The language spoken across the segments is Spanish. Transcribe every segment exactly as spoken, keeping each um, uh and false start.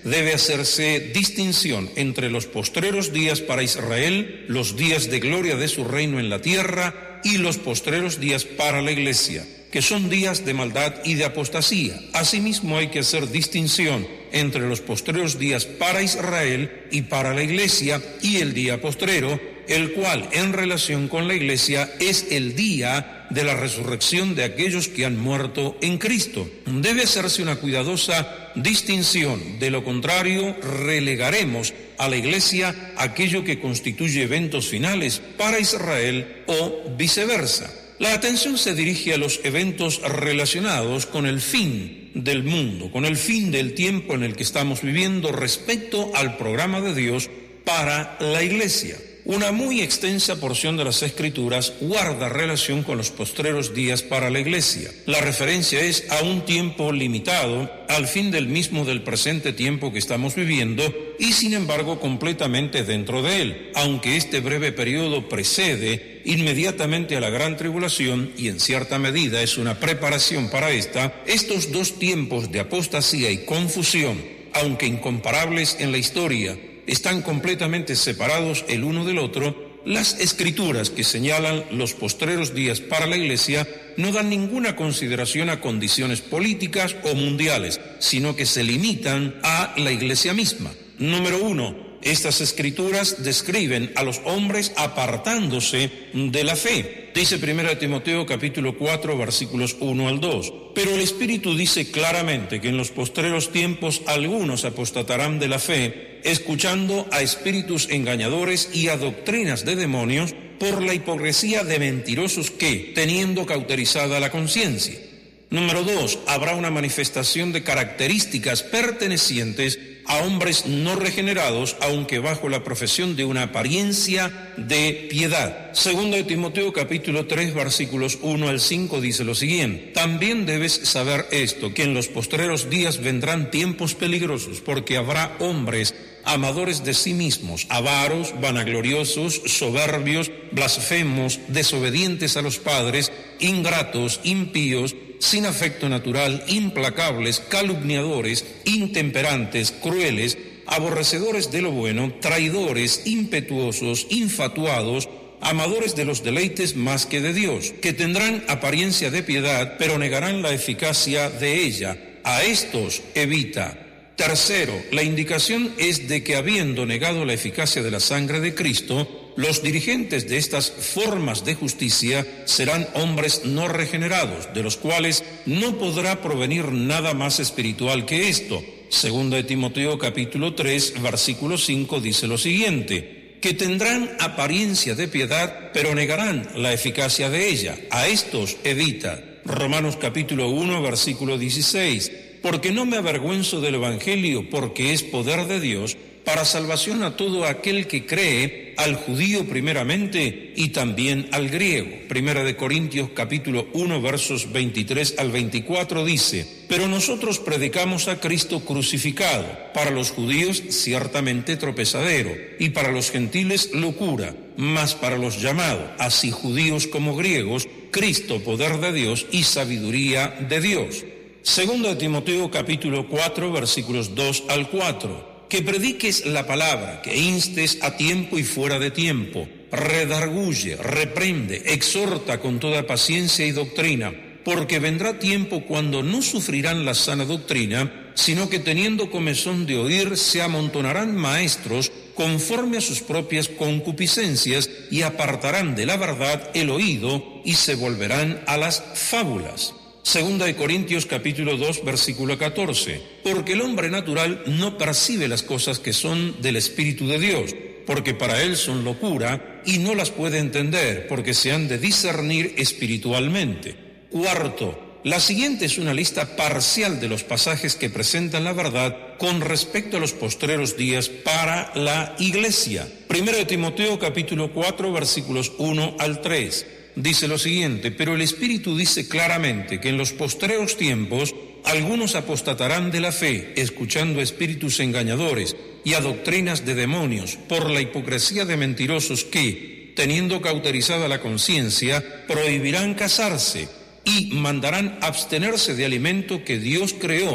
debe hacerse distinción entre los postreros días para Israel, los días de gloria de su reino en la tierra, y los postreros días para la Iglesia, que son días de maldad y de apostasía. Asimismo hay que hacer distinción entre los postreros días para Israel y para la Iglesia, y el día postrero, el cual en relación con la Iglesia es el día de la resurrección de aquellos que han muerto en Cristo. Debe hacerse una cuidadosa distinción, de lo contrario relegaremos a la Iglesia aquello que constituye eventos finales para Israel o viceversa. La atención se dirige a los eventos relacionados con el fin del mundo, con el fin del tiempo en el que estamos viviendo respecto al programa de Dios para la Iglesia. Una muy extensa porción de las Escrituras guarda relación con los postreros días para la Iglesia. La referencia es a un tiempo limitado, al fin del mismo del presente tiempo que estamos viviendo, y sin embargo completamente dentro de él, aunque este breve periodo precede inmediatamente a la gran tribulación y en cierta medida es una preparación para esta. Estos dos tiempos de apostasía y confusión, aunque incomparables en la historia, están completamente separados el uno del otro. Las Escrituras que señalan los postreros días para la Iglesia no dan ninguna consideración a condiciones políticas o mundiales, sino que se limitan a la Iglesia misma. Número uno, estas Escrituras describen a los hombres apartándose de la fe. Dice primera de Timoteo capítulo cuatro versículos uno al dos. Pero el Espíritu dice claramente que en los postreros tiempos algunos apostatarán de la fe, escuchando a espíritus engañadores y a doctrinas de demonios, por la hipocresía de mentirosos que, teniendo cauterizada la conciencia. Número dos, habrá una manifestación de características pertenecientes a hombres no regenerados, aunque bajo la profesión de una apariencia de piedad. Segundo de Timoteo capítulo tres versículos uno al cinco dice lo siguiente: también debes saber esto, que en los postreros días vendrán tiempos peligrosos, porque habrá hombres amadores de sí mismos, avaros, vanagloriosos, soberbios, blasfemos, desobedientes a los padres, ingratos, impíos, sin afecto natural, implacables, calumniadores, intemperantes, crueles, aborrecedores de lo bueno, traidores, impetuosos, infatuados, amadores de los deleites más que de Dios, que tendrán apariencia de piedad, pero negarán la eficacia de ella. A estos evita. Tercero, la indicación es de que habiendo negado la eficacia de la sangre de Cristo, los dirigentes de estas formas de justicia serán hombres no regenerados, de los cuales no podrá provenir nada más espiritual que esto. Segunda de Timoteo capítulo tres, versículo cinco dice lo siguiente: que tendrán apariencia de piedad, pero negarán la eficacia de ella. A estos evita. Romanos capítulo uno, versículo dieciséis: porque no me avergüenzo del Evangelio, porque es poder de Dios para salvación a todo aquel que cree, al judío primeramente y también al griego. Primera de Corintios capítulo uno versos veintitrés al veinticuatro dice: pero nosotros predicamos a Cristo crucificado, para los judíos ciertamente tropezadero, y para los gentiles locura, mas para los llamados, así judíos como griegos, Cristo poder de Dios y sabiduría de Dios. Segundo de Timoteo capítulo cuatro versículos dos al cuatro: que prediques la palabra, que instes a tiempo y fuera de tiempo, redarguye, reprende, exhorta con toda paciencia y doctrina, porque vendrá tiempo cuando no sufrirán la sana doctrina, sino que teniendo comezón de oír, se amontonarán maestros conforme a sus propias concupiscencias, y apartarán de la verdad el oído y se volverán a las fábulas. Segunda de Corintios capítulo dos versículo catorce: porque el hombre natural no percibe las cosas que son del Espíritu de Dios, porque para él son locura y no las puede entender, porque se han de discernir espiritualmente. Cuarto, la siguiente es una lista parcial de los pasajes que presentan la verdad con respecto a los postreros días para la Iglesia. Primero de Timoteo capítulo cuatro versículos uno al tres. Dice lo siguiente: pero el Espíritu dice claramente que en los postreros tiempos algunos apostatarán de la fe, escuchando a espíritus engañadores y a doctrinas de demonios, por la hipocresía de mentirosos que, teniendo cauterizada la conciencia, prohibirán casarse y mandarán abstenerse de alimento que Dios creó,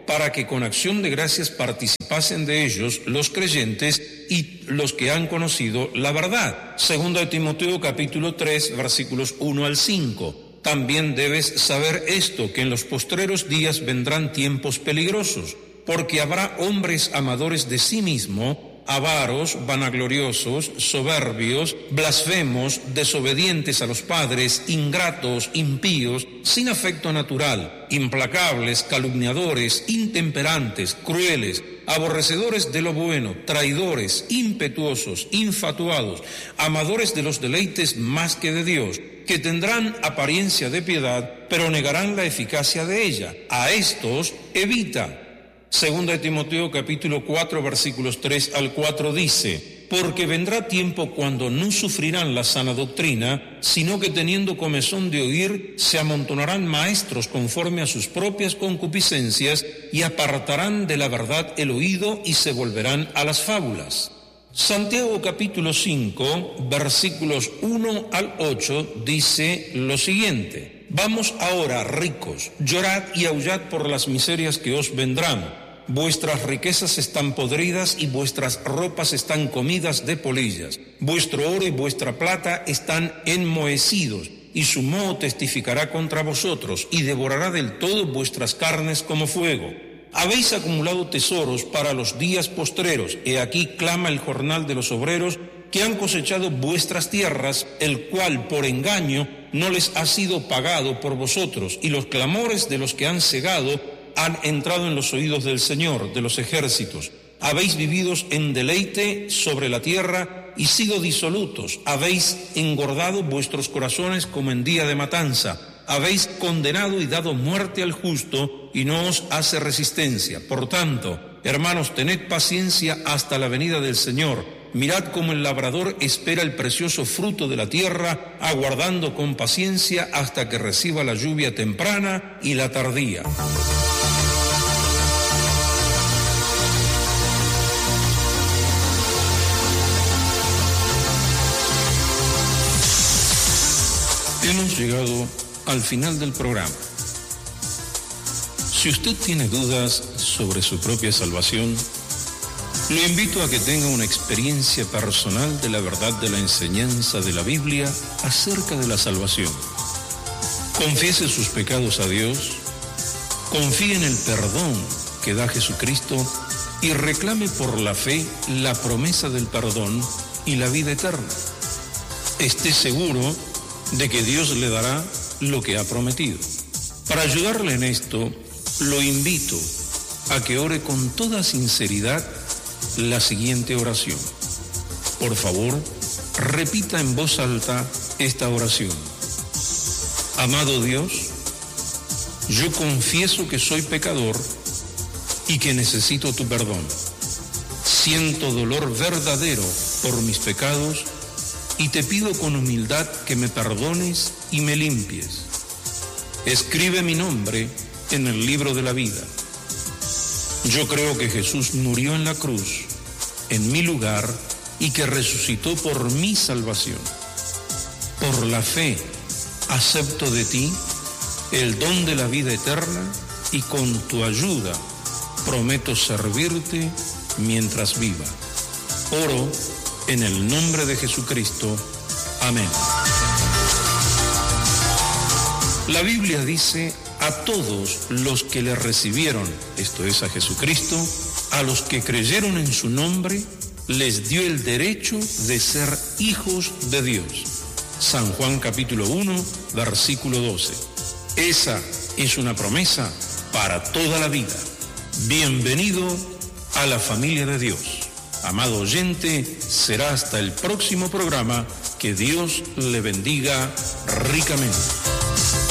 para que con acción de gracias participasen de ellos los creyentes y los que han conocido la verdad. Segunda de Timoteo capítulo tres, versículos uno al cinco. También debes saber esto, que en los postreros días vendrán tiempos peligrosos, porque habrá hombres amadores de sí mismo, avaros, vanagloriosos, soberbios, blasfemos, desobedientes a los padres, ingratos, impíos, sin afecto natural, implacables, calumniadores, intemperantes, crueles, aborrecedores de lo bueno, traidores, impetuosos, infatuados, amadores de los deleites más que de Dios, que tendrán apariencia de piedad, pero negarán la eficacia de ella. A estos evita. Segunda de Timoteo capítulo cuatro versículos tres al cuatro dice: porque vendrá tiempo cuando no sufrirán la sana doctrina, sino que teniendo comezón de oír, se amontonarán maestros conforme a sus propias concupiscencias y apartarán de la verdad el oído y se volverán a las fábulas. Santiago capítulo cinco versículos uno al ocho dice lo siguiente: vamos ahora, ricos, llorad y aullad por las miserias que os vendrán. Vuestras riquezas están podridas y vuestras ropas están comidas de polillas. Vuestro oro y vuestra plata están enmohecidos, y su moho testificará contra vosotros, y devorará del todo vuestras carnes como fuego. Habéis acumulado tesoros para los días postreros. He aquí clama el jornal de los obreros que han cosechado vuestras tierras, el cual por engaño no les ha sido pagado por vosotros, y los clamores de los que han cegado han entrado en los oídos del Señor de los ejércitos. Habéis vivido en deleite sobre la tierra y sido disolutos. Habéis engordado vuestros corazones como en día de matanza. Habéis condenado y dado muerte al justo y no os hace resistencia. Por tanto, hermanos, tened paciencia hasta la venida del Señor. Mirad cómo el labrador espera el precioso fruto de la tierra, aguardando con paciencia hasta que reciba la lluvia temprana y la tardía. Hemos llegado al final del programa. Si usted tiene dudas sobre su propia salvación, lo invito a que tenga una experiencia personal de la verdad de la enseñanza de la Biblia acerca de la salvación. Confiese sus pecados a Dios, confíe en el perdón que da Jesucristo y reclame por la fe la promesa del perdón y la vida eterna. Esté seguro de que Dios le dará lo que ha prometido. Para ayudarle en esto, lo invito a que ore con toda sinceridad la siguiente oración. Por favor, repita en voz alta esta oración. Amado Dios, yo confieso que soy pecador y que necesito tu perdón. Siento dolor verdadero por mis pecados y te pido con humildad que me perdones y me limpies. Escribe mi nombre en el libro de la vida. Yo creo que Jesús murió en la cruz, en mi lugar, y que resucitó por mi salvación. Por la fe, acepto de ti el don de la vida eterna y con tu ayuda prometo servirte mientras viva. Oro en el nombre de Jesucristo. Amén. La Biblia dice: a todos los que le recibieron, esto es a Jesucristo, a los que creyeron en su nombre, les dio el derecho de ser hijos de Dios. San Juan capítulo uno, versículo doce. Esa es una promesa para toda la vida. Bienvenido a la familia de Dios. Amado oyente, será hasta el próximo programa. Que Dios le bendiga ricamente.